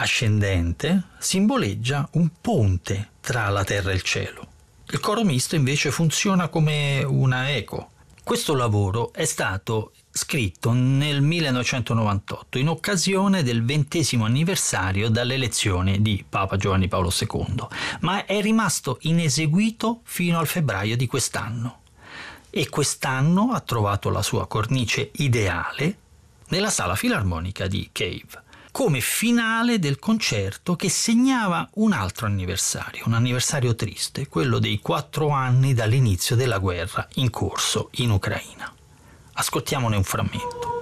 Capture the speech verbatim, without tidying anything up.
ascendente simboleggia un ponte tra la terra e il cielo. Il coro misto invece funziona come una eco. Questo lavoro è stato scritto nel millenovecentonovantotto in occasione del ventesimo anniversario dall'elezione di Papa Giovanni Paolo secondo, ma è rimasto ineseguito fino al febbraio di quest'anno. E quest'anno ha trovato la sua cornice ideale nella Sala Filarmonica di Kiev, come finale del concerto che segnava un altro anniversario, un anniversario triste, quello dei quattro anni dall'inizio della guerra in corso in Ucraina. Ascoltiamone un frammento.